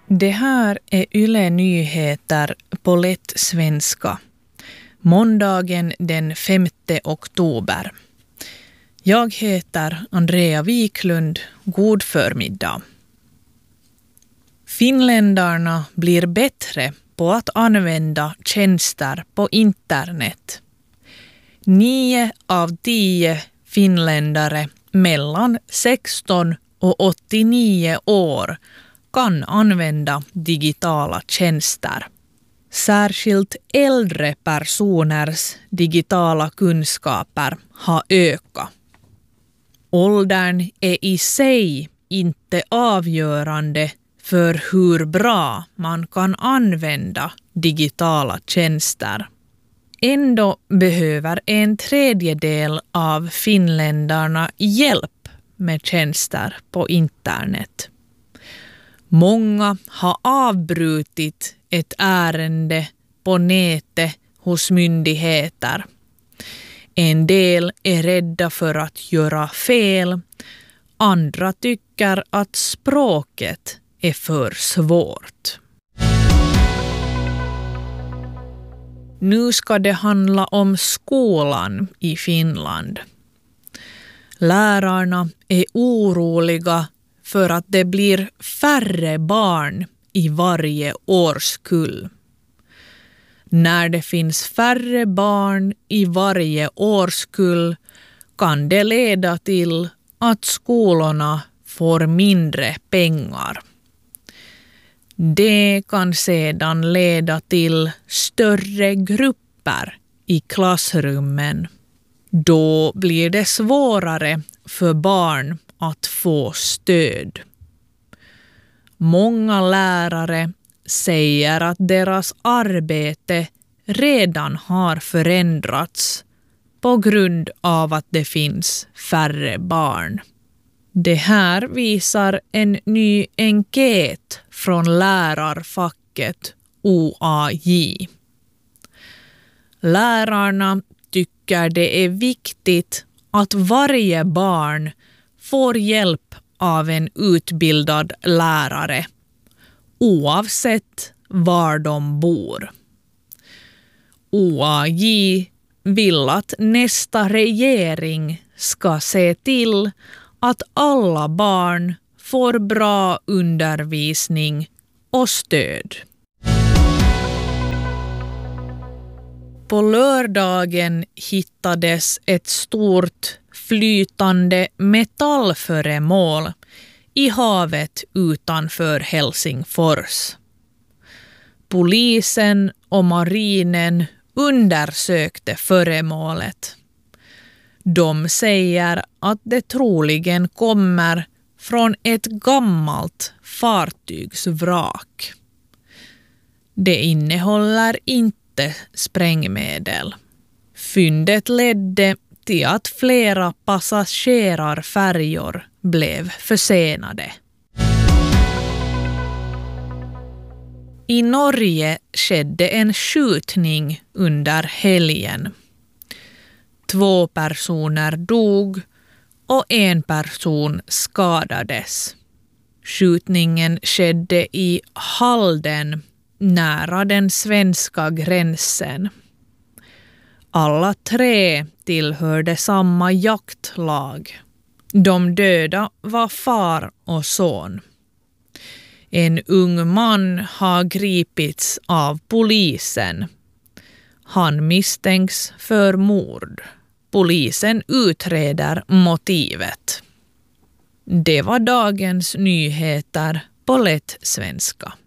Det här är Yle Nyheter på lätt svenska. Måndagen den 5 oktober. Jag heter Andrea Wiklund. God förmiddag. Finländarna blir bättre på att använda tjänster på internet. 9 av 10 finländare mellan 16 och 89 år kan använda digitala tjänster. Särskilt äldre personers digitala kunskaper har ökat. Åldern är i sig inte avgörande för hur bra man kan använda digitala tjänster. Ändå behöver 1/3 av finländarna hjälp med tjänster på internet. Många har avbrutit ett ärende på nätet hos myndigheter. En del är rädda för att göra fel. Andra tycker att språket är för svårt. Nu ska det handla om skolan i Finland. Lärarna är oroliga för att det blir färre barn i varje årskull. När det finns färre barn i varje årskull kan det leda till att skolorna får mindre pengar. Det kan sedan leda till större grupper i klassrummen. Då blir det svårare för barn att få stöd. Många lärare säger att deras arbete redan har förändrats på grund av att det finns färre barn. Det här visar en ny enkät från lärarfacket OAJ. Lärarna tycker det är viktigt att varje barn får hjälp av en utbildad lärare, oavsett var de bor. OAJ vill att nästa regering ska se till att alla barn får bra undervisning och stöd. På lördagen hittades ett stort flytande metallföremål i havet utanför Helsingfors. Polisen och marinen undersökte föremålet. De säger att det troligen kommer från ett gammalt fartygsvrak. Det innehåller inte sprängmedel. Fyndet ledde till att flera passagerarfärjor blev försenade. I Norge skedde en skjutning under helgen. 2 personer dog och 1 person skadades. Skjutningen skedde i Halden, nära den svenska gränsen. Alla 3 tillhörde samma jaktlag. De döda var far och son. En ung man har gripits av polisen. Han misstänks för mord. Polisen utreder motivet. Det var dagens nyheter på lätt svenska.